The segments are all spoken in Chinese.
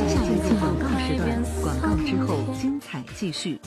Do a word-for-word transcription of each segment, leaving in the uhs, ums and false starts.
下进入广告时段，广告之后精彩继续。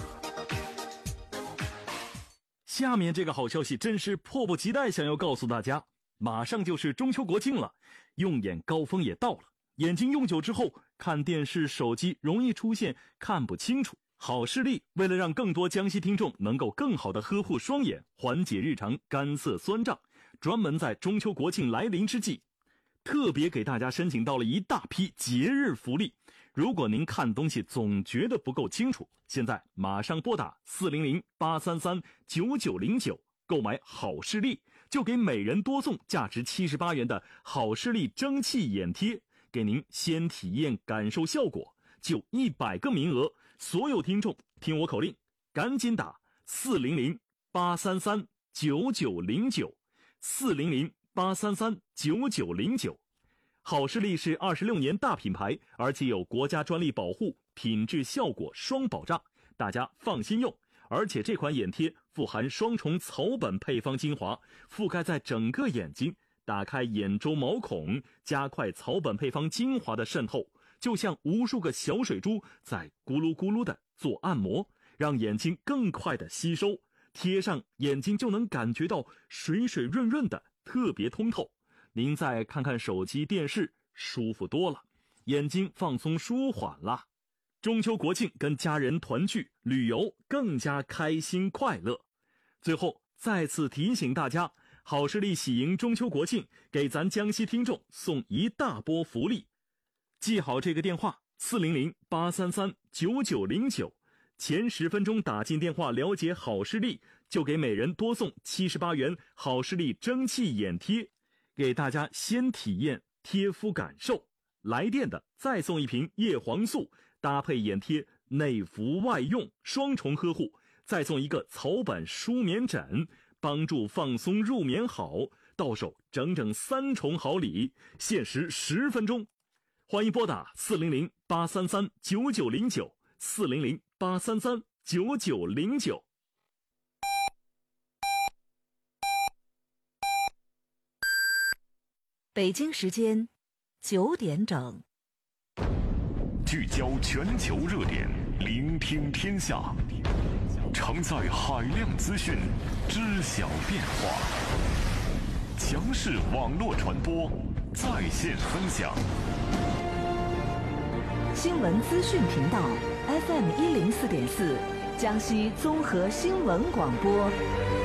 下面这个好消息真是迫不及待想要告诉大家，马上就是中秋国庆了，用眼高峰也到了。眼睛用久之后，看电视、手机容易出现看不清楚。好视力为了让更多江西听众能够更好地呵护双眼，缓解日常干涩酸胀，专门在中秋国庆来临之际，特别给大家申请到了一大批节日福利。如果您看东西总觉得不够清楚，现在马上拨打四零零八三三九九零九购买好视力，就给每人多送价值七十八元的好视力蒸汽眼贴，给您先体验感受效果，就一百个名额。所有听众听我口令，赶紧打四零零八三三九九零九，四零零八三三九九零九。好视力是二十六年大品牌，而且有国家专利保护，品质效果双保障，大家放心用。而且这款眼贴富含双重草本配方精华，覆盖在整个眼睛，打开眼周毛孔，加快草本配方精华的渗透，就像无数个小水珠在咕噜咕噜的做按摩，让眼睛更快的吸收，贴上眼睛就能感觉到水水润润的，特别通透。您再看看手机电视，舒服多了，眼睛放松舒缓了。中秋国庆跟家人团聚旅游更加开心快乐。最后再次提醒大家，好视力喜迎中秋国庆，给咱江西听众送一大波福利。记好这个电话四零零八三三九九零九，前十分钟打进电话了解好视力，就给每人多送七十八元好视力蒸汽眼贴，给大家先体验贴肤感受。来电的再送一瓶叶黄素，搭配眼贴内服外用，双重呵护，再送一个草本舒眠枕，帮助放松入眠好，到手整整三重好礼，限时十分钟。欢迎拨打四零零八三三九九零九，四零零八三三九九零九。 北京时间九点整， 聚焦全球热点，聆听天下，承载海量资讯，知晓变化。强势网络传播，在线分享。 新闻资讯频道 F M 一零四点四，江西综合新闻广播。